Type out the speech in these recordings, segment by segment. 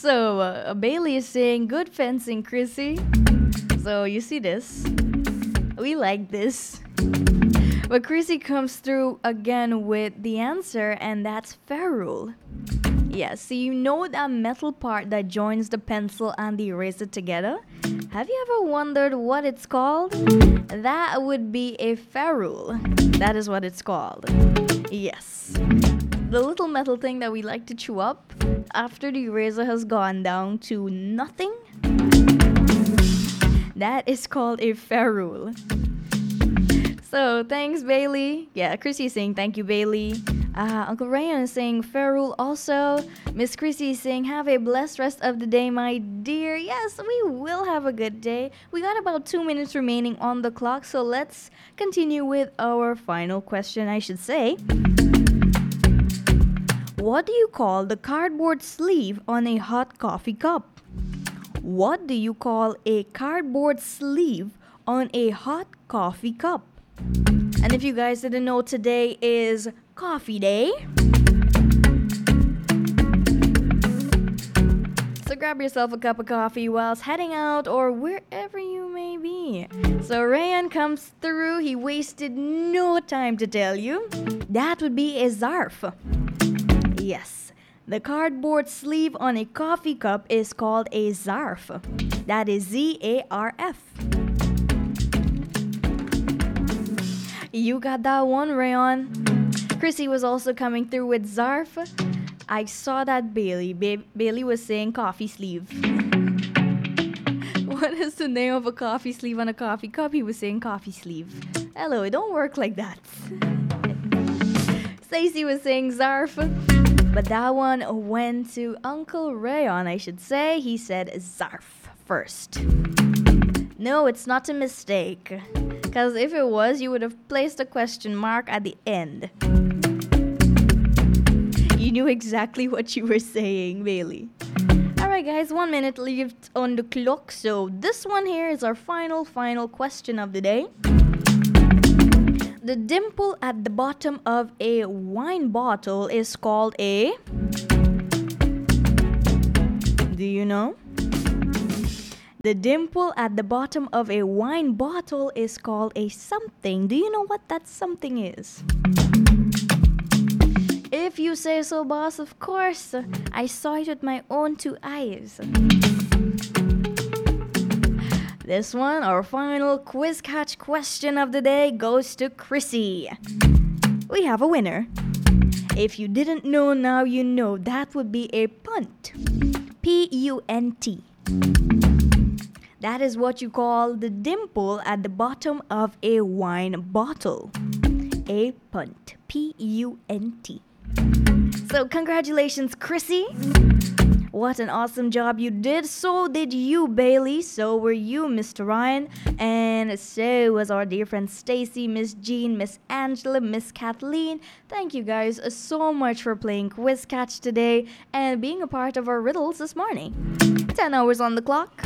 So, Bailey is saying, good fencing, Chrissy. So, you see this? We like this. But Chrissy comes through again with the answer, and that's ferrule. Yes, so you know that metal part that joins the pencil and the eraser together? Have you ever wondered what it's called? That would be a ferrule. That is what it's called. Yes. The little metal thing that we like to chew up after the eraser has gone down to nothing. That is called a ferrule. So, thanks, Bailey. Yeah, Chrissy is saying thank you, Bailey. Uncle Ryan is saying ferrule also. Miss Chrissy is saying have a blessed rest of the day, my dear. Yes, we will have a good day. We got about 2 minutes remaining on the clock, so let's continue with our final question, I should say. What do you call the cardboard sleeve on a hot coffee cup? What do you call a cardboard sleeve on a hot coffee cup? And if you guys didn't know, today is coffee day. So grab yourself a cup of coffee whilst heading out or wherever you may be. So Rayan comes through. He wasted no time to tell you. That would be a zarf. Yes, the cardboard sleeve on a coffee cup is called a zarf. That is Z-A-R-F. You got that one, Rayon. Chrissy was also coming through with zarf. I saw that Bailey. Bailey was saying coffee sleeve. What is the name of a coffee sleeve on a coffee cup? He was saying coffee sleeve. Hello, it don't work like that. Stacey was saying zarf. But that one went to Uncle Rayon, I should say. He said zarf first. No, it's not a mistake. Because if it was, you would have placed a question mark at the end. You knew exactly what you were saying, Bailey. Alright guys, 1 minute left on the clock. So this one here is our final question of the day. The dimple at the bottom of a wine bottle is called a... Do you know? The dimple at the bottom of a wine bottle is called a something. Do you know what that something is? If you say so, boss, of course. I saw it with my own 2 eyes. This one, our final quiz catch question of the day, goes to Chrissy. We have a winner. If you didn't know, now you know. That would be a punt. P-U-N-T. That is what you call the dimple at the bottom of a wine bottle. A punt. P-U-N-T. So congratulations, Chrissy. What an awesome job you did. So did you, Bailey. So were you, Mr. Ryan. And so was our dear friend Stacy, Miss Jean, Miss Angela, Miss Kathleen. Thank you guys so much for playing Quiz Catch today and being a part of our riddles this morning. 10 hours on the clock.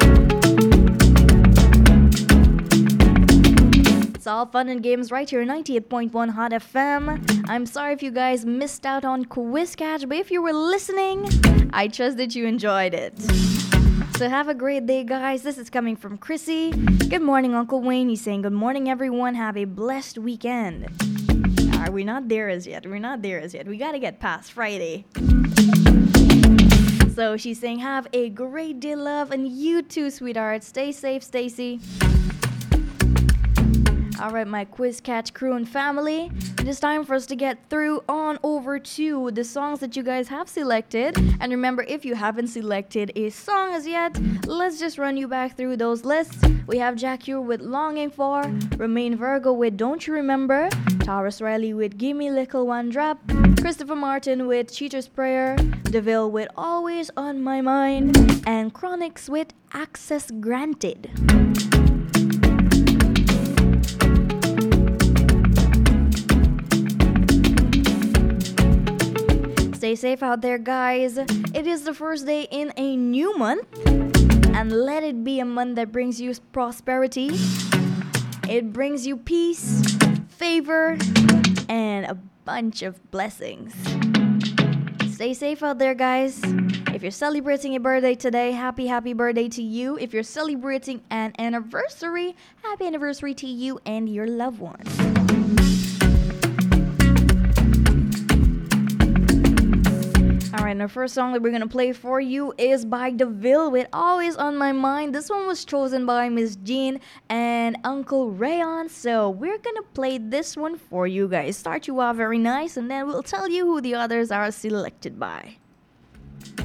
It's all fun and games right here, 98.1 Hot FM. I'm sorry if you guys missed out on Quiz Catch, but if you were listening, I trust that you enjoyed it. So have a great day, guys. This is coming from Chrissy. Good morning, Uncle Wayne. He's saying, good morning, everyone. Have a blessed weekend. We're not there as yet. We gotta get past Friday. So she's saying, have a great day, love. And you too, sweetheart. Stay safe, Stacy. Alright, my Quiz Catch crew and family, it is time for us to get through on over to the songs that you guys have selected. And remember, if you haven't selected a song as yet, let's just run you back through those lists. We have Jack Hugh with Longing For, Romain Virgo with Don't You Remember, Taurus Riley with Gimme Little One Drop, Christopher Martin with Cheater's Prayer, DeVille with Always On My Mind, and Chronix with Access Granted. Stay safe out there, guys. It is the first day in a new month, and let it be a month that brings you prosperity. It brings you peace, favor, and a bunch of blessings. Stay safe out there, guys. If you're celebrating a birthday today, happy birthday to you. If you're celebrating an anniversary, happy anniversary to you and your loved ones. Alright, our first song that we're gonna play for you is by DeVille with Always on My Mind. This one was chosen by Miss Jean and Uncle Rayon, so we're gonna play this one for you guys. Start you off very nice, and then we'll tell you who the others are selected by.